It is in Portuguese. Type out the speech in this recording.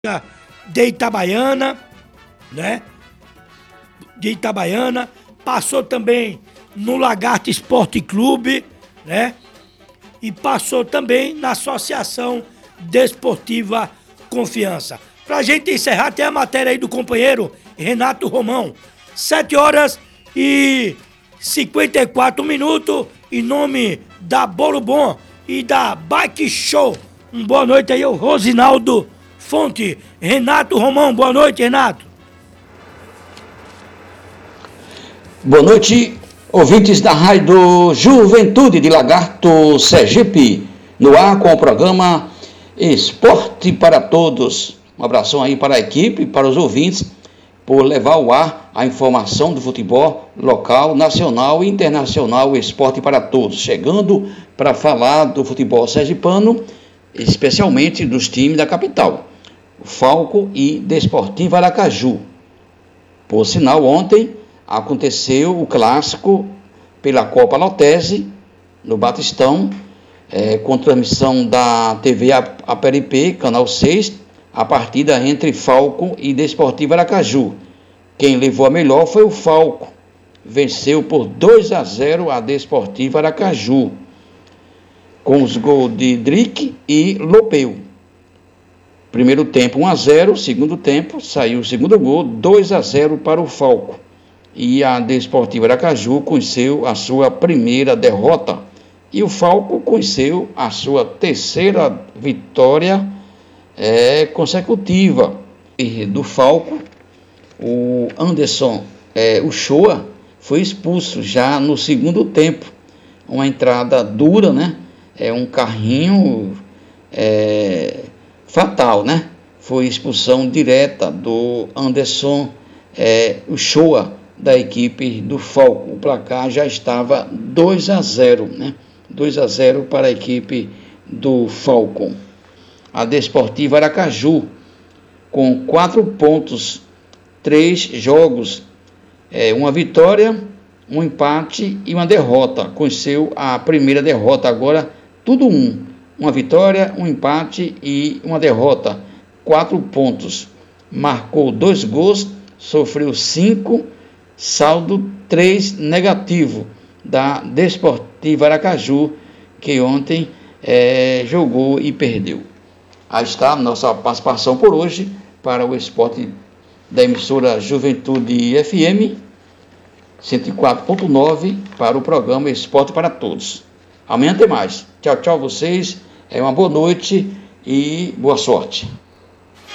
de Itabaiana, né? De Itabaiana, passou também no Lagarto Esporte Clube, né? E passou também na Associação Desportiva Confiança. Pra gente encerrar, tem a matéria aí do companheiro Renato Romão. 7h54, em nome da Bolo Bom e da Bike Show. Boa noite aí, o Rosinaldo Fonte. Renato Romão, boa noite, Renato. Boa noite, ouvintes da Rádio Juventude de Lagarto, Sergipe, no ar com o programa Esporte para Todos. Um abração aí para a equipe, para os ouvintes, por levar ao ar a informação do futebol local, nacional e internacional, Esporte para Todos, chegando para falar do futebol sergipano, especialmente dos times da capital, Falco e Desportivo Aracaju. Por sinal, ontem aconteceu o clássico pela Copa Lotese, no Batistão, com transmissão da TV Aperipe, Canal 6, a partida entre Falco e Desportivo Aracaju. Quem levou a melhor foi o Falco, venceu por 2-0 a Desportivo Aracaju, com os gols de Drick e Lopeu. Primeiro tempo 1-0, segundo tempo saiu o segundo gol, 2-0 para o Falco. E a Desportivo Aracaju conheceu a sua primeira derrota. E o Falco conheceu a sua terceira vitória consecutiva. E do Falco, o Anderson Uchoa foi expulso já no segundo tempo. Uma entrada dura, né? Um carrinho fatal, né? Foi expulsão direta do Anderson Uchoa, da equipe do Falco. O placar já estava 2-0, né? 2-0 para a equipe do Falcon. A Desportiva Aracaju, com 4 pontos, 3 jogos, uma vitória, um empate e uma derrota. Conheceu a primeira derrota, agora tudo uma vitória, um empate e uma derrota. 4 pontos, marcou 2 gols, sofreu 5, saldo 3 negativo da Desportiva Aracaju, que ontem jogou e perdeu. Aí está a nossa participação por hoje para o esporte da emissora Juventude FM 104.9 para o programa Esporte para Todos. Amanhã tem mais. Tchau, tchau vocês. Uma boa noite e boa sorte.